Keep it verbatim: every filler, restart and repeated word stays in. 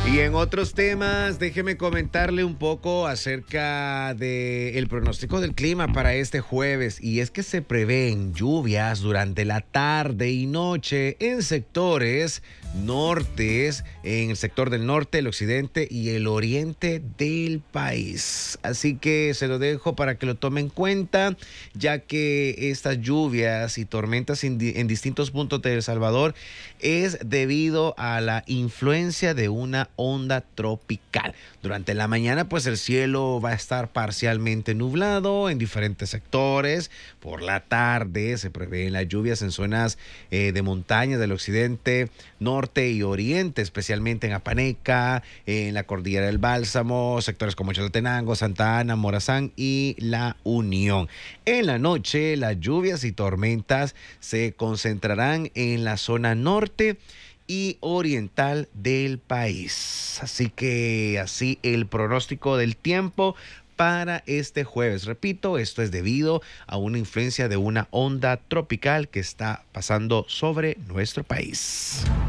Y en otros temas, déjeme comentarle un poco acerca del pronóstico del clima para este jueves. Y es que se prevén lluvias durante la tarde y noche en sectores nortes, en el sector del norte, el occidente y el oriente del país. Así que se lo dejo para que lo tome en cuenta, ya que estas lluvias y tormentas en, en distintos puntos de El Salvador es debido a la influencia de una onda tropical. Durante la mañana, pues el cielo va a estar parcialmente nublado en diferentes sectores. Por la tarde se prevén las lluvias en zonas eh, de montaña del occidente, norte y oriente, especialmente en Apaneca, en la cordillera del Bálsamo, sectores como Chalatenango, Santa Ana, Morazán y La Unión. En la noche, las lluvias y tormentas se concentrarán en la zona norte y oriental del país. Así que así el pronóstico del tiempo para este jueves. Repito, esto es debido a una influencia de una onda tropical que está pasando sobre nuestro país.